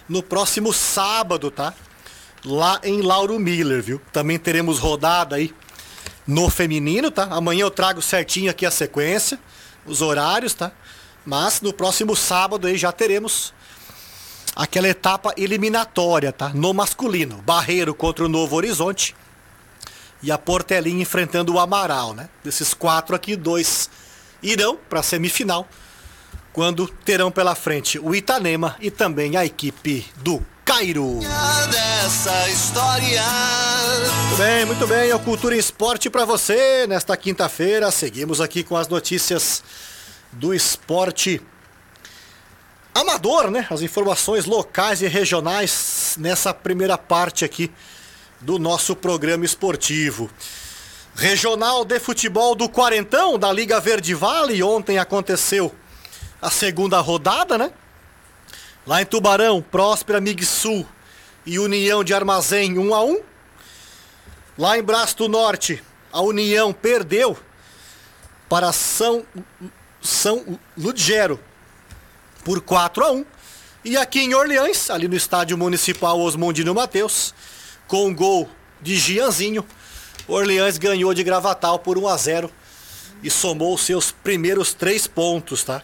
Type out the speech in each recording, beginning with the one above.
no próximo sábado, tá? Lá em Lauro Miller, viu? Também teremos rodada aí no feminino, tá? Amanhã eu trago certinho aqui a sequência, os horários, tá? Mas no próximo sábado aí já teremos aquela etapa eliminatória, tá? No masculino, Barreiro contra o Novo Horizonte e a Portelinha enfrentando o Amaral, né? Desses 4 aqui, 2 irão para a semifinal, quando terão pela frente o Itanema e também a equipe do Cairo. Dessa história. Muito bem, é o Cultura e Esporte para você nesta quinta-feira. Seguimos aqui com as notícias do esporte amador, né? As informações locais e regionais nessa primeira parte aqui do nosso programa esportivo. Regional de Futebol do Quarentão, da Liga Verde Vale. Ontem aconteceu a segunda rodada, né? Lá em Tubarão, Próspera Migsul e União de Armazém 1-1. Lá em Braço do Norte, a União perdeu para São Ludgero por 4-1. E aqui em Orleans, ali no Estádio Municipal Osmundino Mateus, com um gol de Gianzinho, Orleans ganhou de Gravatal por 1-0 e somou seus primeiros 3 pontos, tá?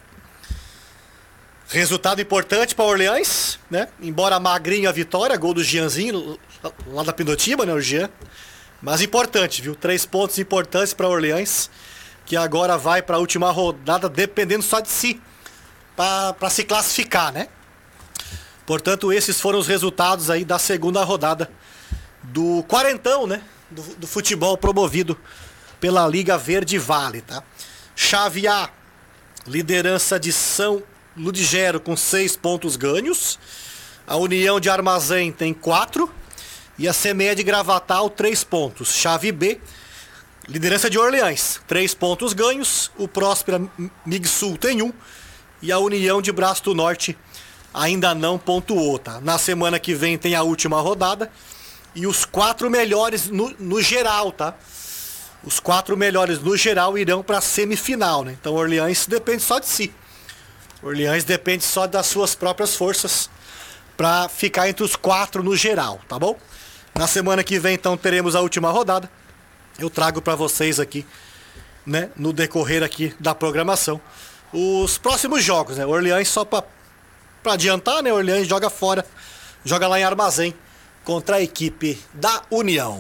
Resultado importante para Orleans, né? Embora magrinho a vitória, gol do Gianzinho, lá da Pindotiba, né, o Jean? Mas importante, viu? 3 pontos importantes para Orleans, que agora vai para a última rodada dependendo só de si, para se classificar, né? Portanto, esses foram os resultados aí da segunda rodada do Quarentão, né? Do futebol promovido pela Liga Verde Vale, tá? Chave A, liderança de São Ludgero com 6 pontos ganhos. A União de Armazém tem 4. E a CME de Gravatal 3 pontos. Chave B, liderança de Orleans, 3 pontos ganhos. O Próspera Migsul tem 1. E a União de Braço do Norte ainda não pontuou, tá? Na semana que vem tem a última rodada. E os 4 melhores no geral, tá? Os 4 melhores no geral irão para a semifinal, né? Então Orleans depende só de si. Orleans depende só das suas próprias forças para ficar entre os 4 no geral, tá bom? Na semana que vem, então, teremos a última rodada. Eu trago para vocês aqui, né, no decorrer aqui da programação, os próximos jogos, né? Orleans, só para adiantar, né? Orleans joga fora, joga lá em Armazém contra a equipe da União.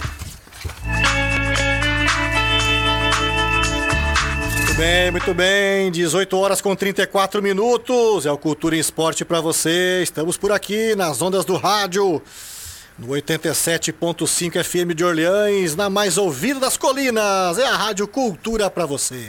Muito bem, 18 horas com 34 minutos, é o Cultura e Esporte para você. Estamos por aqui nas ondas do rádio, no 87.5 FM de Orleans, na mais ouvida das colinas, é a Rádio Cultura para você.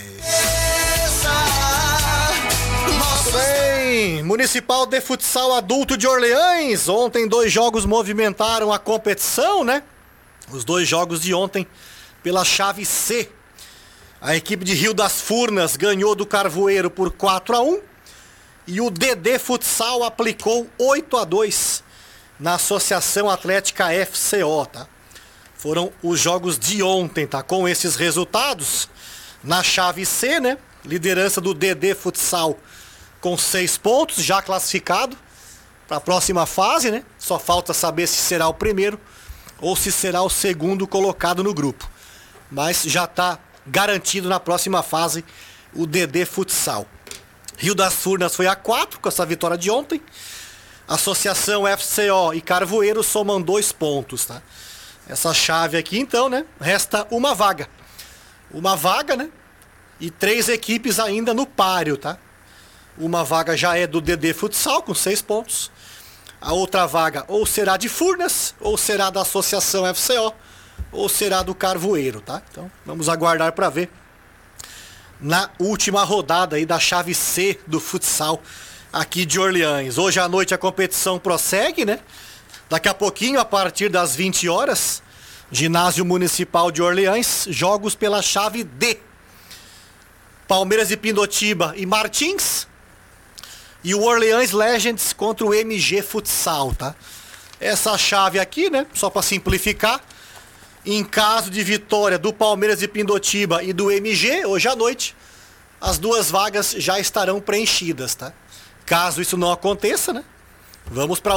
Muito bem, Municipal de Futsal Adulto de Orleans, ontem 2 jogos movimentaram a competição, né? Os 2 jogos de ontem pela chave C. A equipe de Rio das Furnas ganhou do Carvoeiro por 4-1 e o DD Futsal aplicou 8-2 na Associação Atlética FCO, tá? Foram os jogos de ontem, tá? Com esses resultados, na chave C, né? Liderança do DD Futsal com 6 pontos, já classificado para a próxima fase, né? Só falta saber se será o primeiro ou se será o segundo colocado no grupo. Mas já está garantido na próxima fase o DD Futsal. Rio das Furnas foi a 4 com essa vitória de ontem. Associação FCO e Carvoeiro somam 2 pontos, tá? Essa chave aqui, então, né? Resta uma vaga. Uma vaga, né? E 3 equipes ainda no páreo, tá? Uma vaga já é do DD Futsal com 6 pontos. A outra vaga ou será de Furnas, ou será da Associação FCO, ou será do Carvoeiro, tá? Então, vamos aguardar para ver na última rodada aí da chave C do futsal aqui de Orleans. Hoje à noite a competição prossegue, né? Daqui a pouquinho, a partir das 20 horas, Ginásio Municipal de Orleans, jogos pela chave D. Palmeiras e Pindotiba e Martins. E o Orleans Legends contra o MG Futsal, tá? Essa chave aqui, né? Só para simplificar. Em caso de vitória do Palmeiras e Pindotiba e do MG, hoje à noite, as 2 vagas já estarão preenchidas, tá? Caso isso não aconteça, né? Vamos para